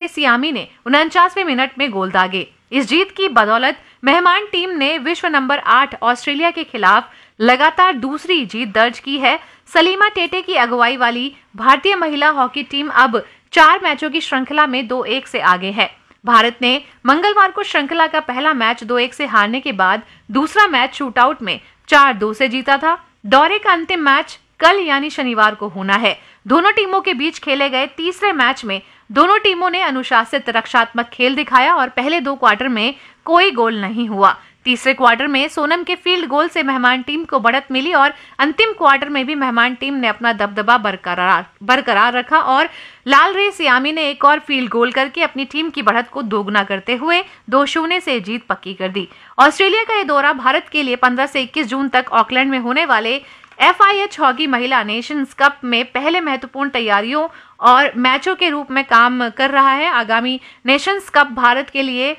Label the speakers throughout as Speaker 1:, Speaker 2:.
Speaker 1: सियामी ने 49वें मिनट में गोल दागे। इस जीत की बदौलत मेहमान टीम ने विश्व नंबर 8 ऑस्ट्रेलिया के खिलाफ लगातार दूसरी जीत दर्ज की है। सलीमा टेटे की अगुवाई वाली भारतीय महिला हॉकी टीम अब 4 मैचों की श्रृंखला में 2-1 से आगे है। भारत ने मंगलवार को श्रृंखला का पहला मैच 2-1 से हारने के बाद दूसरा मैच शूटआउट में 4-2 से जीता था। दौरे का अंतिम मैच कल यानी शनिवार को होना है। दोनों टीमों के बीच खेले गए तीसरे मैच में दोनों टीमों ने अनुशासित रक्षात्मक खेल दिखाया और पहले 2 क्वार्टर में कोई गोल नहीं हुआ। तीसरे क्वार्टर में सोनम के फील्ड गोल से मेहमान टीम को बढ़त मिली और अंतिम क्वार्टर में भी मेहमान टीम ने अपना दबदबा बरकरार रखा और लालरे सियामी ने एक और फील्ड गोल करके अपनी टीम की बढ़त को दोगुना करते हुए 2-0 से जीत पक्की कर दी। ऑस्ट्रेलिया का ये दौरा भारत के लिए 15 से 21 जून तक ऑकलैंड में होने वाले FIH हॉकी महिला नेशंस कप में पहले महत्वपूर्ण तैयारियों और मैचों के रूप में काम कर रहा है। आगामी नेशंस कप भारत के लिए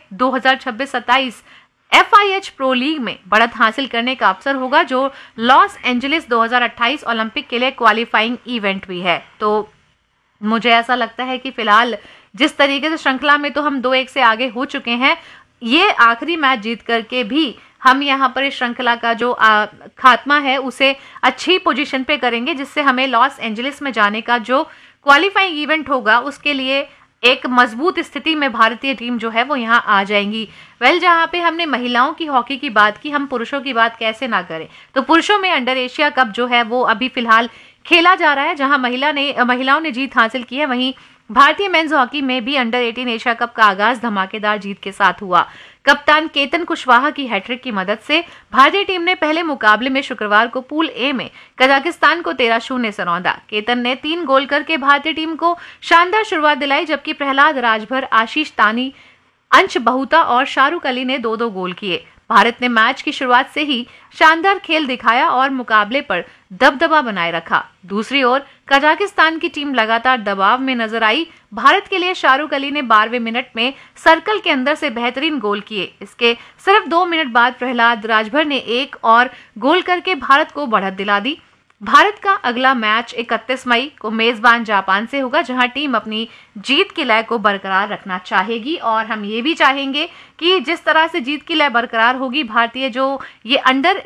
Speaker 1: 2026-27 FIH प्रो लीग में बढ़त हासिल करने का अवसर होगा, जो लॉस एंजलिस 2028 ओलंपिक के लिए क्वालिफाइंग इवेंट भी है। तो मुझे ऐसा लगता है कि फिलहाल जिस तरीके से श्रृंखला में तो हम 2-1 से आगे हो चुके हैं, ये आखिरी मैच जीत करके भी हम यहाँ पर इस श्रृंखला का जो खात्मा है उसे अच्छी पोजीशन पे करेंगे, जिससे हमें लॉस एंजलिस में जाने का जो क्वालिफाइंग इवेंट होगा उसके लिए एक मजबूत स्थिति में भारतीय टीम जो है वो यहाँ आ जाएंगी। जहाँ पे हमने महिलाओं की हॉकी की बात की, हम पुरुषों की बात कैसे ना करें। तो पुरुषों में अंडर एशिया कप जो है वो अभी फिलहाल खेला जा रहा है, जहाँ महिलाओं ने जीत हासिल की है। वहीं भारतीय मेंस हॉकी में भी अंडर 18 एशिया कप का आगाज धमाकेदार जीत के साथ हुआ। कप्तान केतन कुशवाहा की हैट्रिक की मदद से भारतीय टीम ने पहले मुकाबले में शुक्रवार को पूल ए में कजाकिस्तान को 13-0 से रौंदा। केतन ने 3 गोल करके भारतीय टीम को शानदार शुरुआत दिलाई, जबकि प्रहलाद राजभर, आशीष तानी, अंश बहुता और शाहरुख अली ने 2-2 गोल किए। भारत ने मैच की शुरुआत से ही शानदार खेल दिखाया और मुकाबले पर दबदबा बनाए रखा। दूसरी ओर कजाकिस्तान की टीम लगातार दबाव में नजर आई। भारत के लिए शाहरुख अली ने 12वें मिनट में सर्कल के अंदर से बेहतरीन गोल किए। इसके सिर्फ 2 मिनट बाद प्रहलाद राजभर ने 1 और गोल करके भारत को बढ़त दिला दी। भारत का अगला मैच 31 मई को मेजबान जापान से होगा, जहां टीम अपनी जीत की लय को बरकरार रखना चाहेगी और हम ये भी चाहेंगे कि जिस तरह से जीत की लय बरकरार होगी, भारतीय जो ये अंडर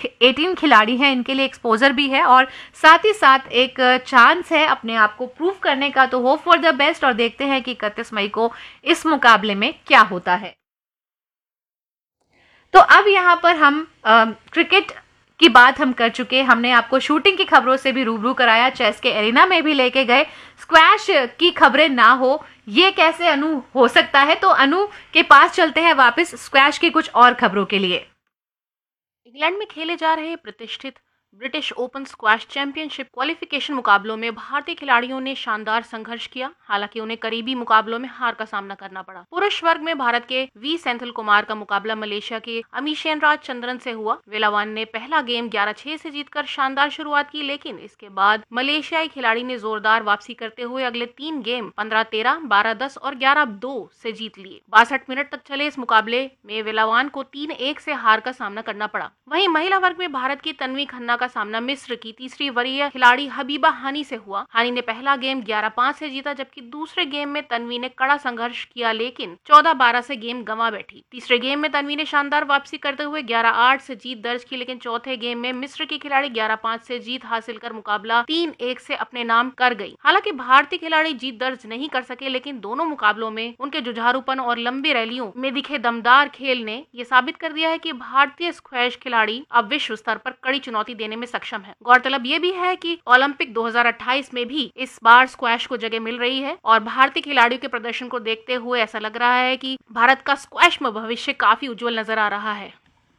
Speaker 1: 18 खिलाड़ी हैं इनके लिए एक्सपोजर भी है और साथ ही साथ एक चांस है अपने आप को प्रूव करने का। तो होप फॉर द बेस्ट और देखते हैं कि 31 मई को इस मुकाबले में क्या होता है। तो अब यहाँ पर हम क्रिकेट की बात हम कर चुके। हमने आपको शूटिंग की खबरों से भी रूबरू कराया, चेस के एरिना में भी लेके गए। स्क्वैश की खबरें ना हो ये कैसे अनु हो सकता है, तो अनु के पास चलते हैं वापस स्क्वैश की कुछ और खबरों के लिए।
Speaker 2: इंग्लैंड में खेले जा रहे प्रतिष्ठित British open squash championship qualification मुकाबलों में भारतीय खिलाड़ियों ने शानदार संघर्ष किया। हालांकि उन्हें करीबी मुकाबलों में हार का सामना करना पड़ा। पुरुष वर्ग में भारत के वी सेंथिल कुमार का मुकाबला मलेशिया के अमीशेन राज चंद्रन से हुआ। वेलावान ने पहला गेम 11-6 से जीतकर शानदार शुरुआत की, लेकिन इसके बाद मलेशियाई खिलाड़ी ने जोरदार वापसी करते हुए अगले 3 गेम 15-13, 12-10 और 11-2 से जीत लिए। 62 मिनट तक चले इस मुकाबले में वेलावान को 3-1 से हार का सामना करना पड़ा। वहीं महिला वर्ग में भारत की तन्वी खन्ना का सामना मिस्र की तीसरी वरीय खिलाड़ी हबीबा हानी से हुआ। हानी ने पहला गेम 11-5 से जीता, जबकि दूसरे गेम में तन्वी ने कड़ा संघर्ष किया, लेकिन 14-12 से गेम गंवा बैठी। तीसरे गेम में तन्वी ने शानदार वापसी करते हुए 11-8 से जीत दर्ज की, लेकिन चौथे गेम में मिस्र की खिलाड़ी 11-5 से जीत हासिल कर मुकाबला 3-1 से अपने नाम कर गई। हालांकि भारतीय खिलाड़ी जीत दर्ज नहीं कर सके, लेकिन दोनों मुकाबलों में उनके जुझारूपन और लंबी रैलियों में दिखे दमदार खेल ने यह साबित कर दिया है कि भारतीय स्क्वैश खिलाड़ी अब विश्व स्तर पर कड़ी चुनौती देने में सक्षम है। गौरतलब ये भी है कि ओलंपिक 2028 में भी इस बार स्क्वैश को जगह मिल रही है और भारतीय खिलाड़ियों के प्रदर्शन को देखते हुए ऐसा लग रहा है कि भारत का स्क्वैश में भविष्य काफी उज्जवल नजर आ रहा है।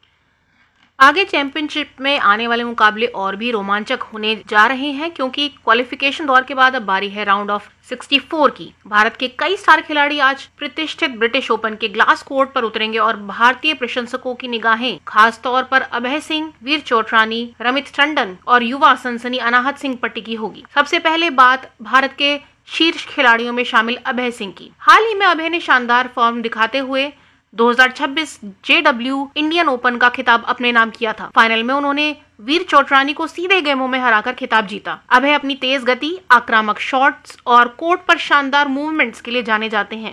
Speaker 2: आगे चैंपियनशिप में आने वाले मुकाबले और भी रोमांचक होने जा रहे हैं, क्योंकि क्वालिफिकेशन दौर के बाद अब बारी है राउंड ऑफ 64 की। भारत के कई स्टार खिलाड़ी आज प्रतिष्ठित ब्रिटिश ओपन के ग्लास कोर्ट पर उतरेंगे और भारतीय प्रशंसकों की निगाहें खास तौर पर अभय सिंह, वीर चोटरानी, रमित टंडन और युवा सनसनी अनाहत सिंह पर टिकी होगी। सबसे पहले बात भारत के शीर्ष खिलाड़ियों में शामिल अभय सिंह की। हाल ही में अभय ने शानदार फॉर्म दिखाते हुए 2026 JW इंडियन ओपन का खिताब अपने नाम किया था। फाइनल में उन्होंने वीर चोटरानी को सीधे गेमों में हराकर खिताब जीता। अभय अपनी तेज गति, आक्रामक शॉट्स और कोर्ट पर शानदार मूवमेंट्स के लिए जाने जाते हैं।